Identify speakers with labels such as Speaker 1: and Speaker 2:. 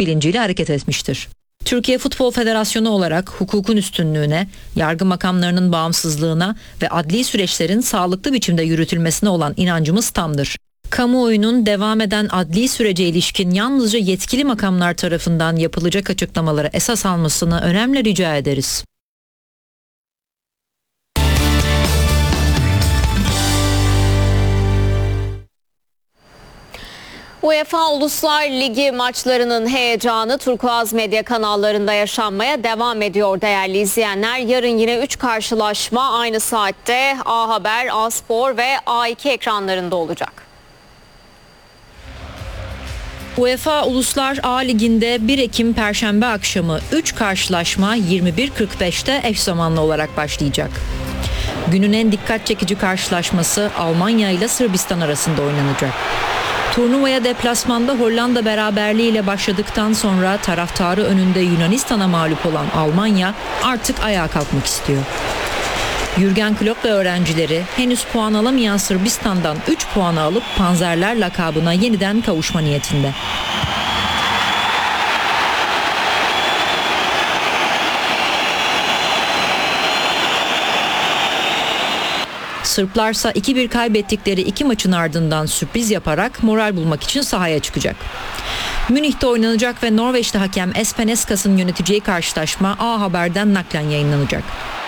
Speaker 1: bilinciyle hareket etmiştir. Türkiye Futbol Federasyonu olarak hukukun üstünlüğüne, yargı makamlarının bağımsızlığına ve adli süreçlerin sağlıklı biçimde yürütülmesine olan inancımız tamdır. Kamuoyunun devam eden adli sürece ilişkin yalnızca yetkili makamlar tarafından yapılacak açıklamaları esas almasını önemli rica ederiz.
Speaker 2: UEFA Uluslar Ligi maçlarının heyecanı Turkuaz medya kanallarında yaşanmaya devam ediyor değerli izleyenler. Yarın yine 3 karşılaşma aynı saatte A Haber, A Spor ve A2 ekranlarında olacak.
Speaker 1: UEFA Uluslar A Ligi'nde 1 Ekim Perşembe akşamı 3 karşılaşma 21.45'te eş zamanlı olarak başlayacak. Günün en dikkat çekici karşılaşması Almanya ile Sırbistan arasında oynanacak. Turnuvaya deplasmanda Hollanda beraberliğiyle başladıktan sonra taraftarı önünde Yunanistan'a mağlup olan Almanya artık ayağa kalkmak istiyor. Jürgen Klopp ve öğrencileri henüz puan alamayan Sırbistan'dan 3 puanı alıp Panzerler lakabına yeniden kavuşma niyetinde. Sırplarsa 2-1 kaybettikleri 2 maçın ardından sürpriz yaparak moral bulmak için sahaya çıkacak. Münih'te oynanacak ve Norveçli hakem Espen Eskas'ın yöneteceği karşılaşma A Haber'den naklen yayınlanacak.